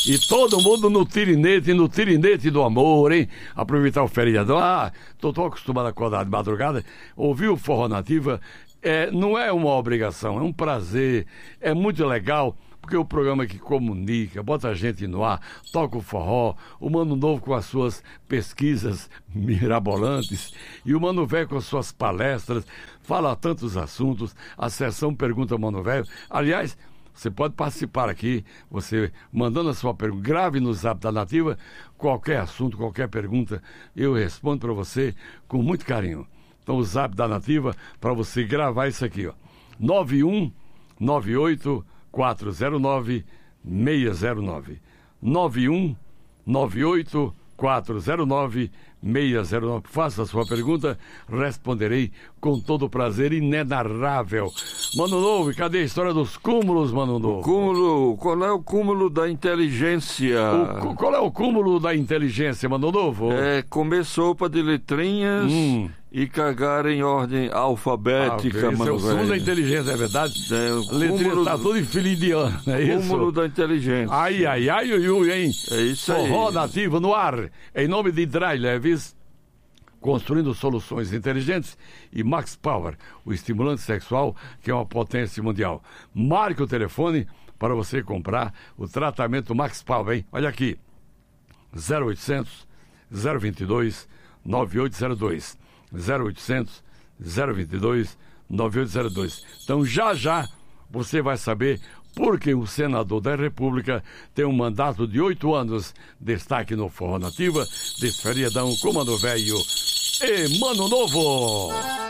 E todo mundo no tirinete do amor, hein? Aproveitar o feriado. Tô acostumado a acordar de madrugada. Ouvir o Forró Nativa não é uma obrigação, é um prazer, é muito legal. Porque o programa que comunica, bota a gente no ar, toca o forró, o Mano Novo com as suas pesquisas mirabolantes e o Mano Velho com as suas palestras, fala tantos assuntos, a sessão Pergunta Mano Velho. Aliás, você pode participar aqui, você mandando a sua pergunta, grave no Zap da Nativa, qualquer assunto, qualquer pergunta, eu respondo para você com muito carinho. Então o Zap da Nativa, para você gravar isso aqui, ó, 9198 409 609 9198 409 609. Faça a sua pergunta, responderei com todo prazer inenarrável. Mano Novo, e cadê a história dos cúmulos, Mano Novo? O cúmulo, qual é o cúmulo da inteligência? Qual é o cúmulo da inteligência, Mano Novo? Comer sopa de letrinhas e cagar em ordem alfabética, Mano Velho. Esse é o cúmulo da inteligência, é verdade? Letrinhas tá tudo em filidiano, é isso? Cúmulo da inteligência. Ai, hein? É isso aí. Forró Nativo no ar, em nome de Dry Leves, construindo soluções inteligentes, e Max Power, o estimulante sexual que é uma potência mundial. Marque o telefone para você comprar o tratamento Max Power, hein? Olha aqui, 0800 022 9802, 0800 022 9802. Então já você vai saber por que o senador da República tem um mandato de 8 anos. Destaque no Forró Nativa, desse feriadão com Mano Velho e Mano Novo.